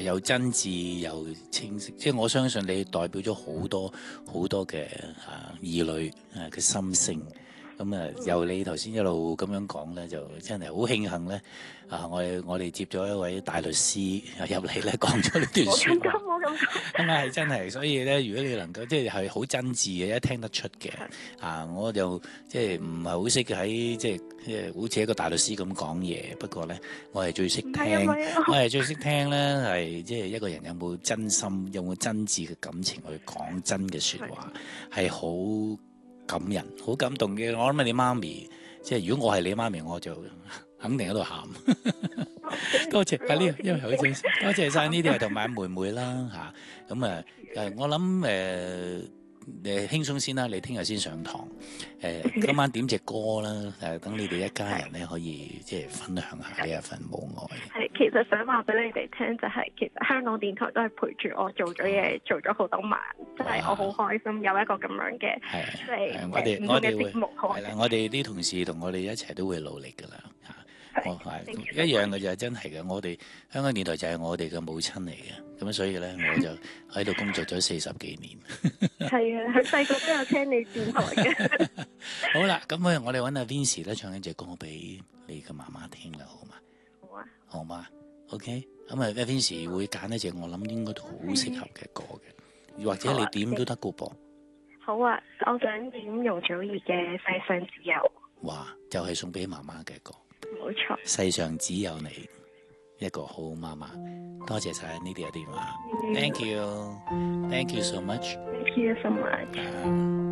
又真摯又清晰，即係我相信你代表咗好多好多嘅兒女嘅心聲。咁由你頭先一路咁樣講咧，就真係好慶幸咧。我哋接咗一位大律師入嚟咧，講咗呢段説話。 冇咁講。 咁係真係，所以咧，如果你能夠即係好真摯嘅，一聽得出嘅。我就即係唔係好識喺即係好似一個大律師咁講嘢。不過咧，我係最識聽，我係最識聽咧係即係一個人有冇真心，有冇真摯嘅感情去講真嘅説話，係好感人、好感動嘅。我諗你媽咪，即係如果我係你媽咪，我就肯定喺度喊。多謝呢，因為好正，多謝晒呢啲係同埋妹妹啦嚇。咁我諗輕鬆先啦，你聽日先上堂。今晚點隻歌啦，等你哋一家人咧可以即係分享下呢一份母愛。 係，其實想話俾你哋聽就係，其實香港電台都係陪住我做咗嘢，做咗好多晚，真係我好開心有一個咁樣嘅，即係唔同嘅節目。 係啦，我哋啲同事同我哋一齊都會努力㗎啦嚇。一樣嘅就係真係嘅，我哋香港電台就係我哋嘅母親嚟嘅，咁所以咧我就喺度工作咗40幾年。 係啊，佢細個都有聽你電台嘅。 好啦，咁我哋揾阿 Vincy 咧唱一隻歌俾你嘅媽媽聽啦，好嘛？ 好啊。 好嘛 ？OK，咁阿 Vincy 會揀一隻我諗應該都好適合嘅歌嘅，或者你點都得嘅噃。 好啊，我想點容祖兒嘅《世上只有》。 哇，就係送俾媽媽嘅歌。 冇錯， 世上只有你一個好媽媽。多謝晒呢啲嘅電話。Thank you so much. Thank you so much.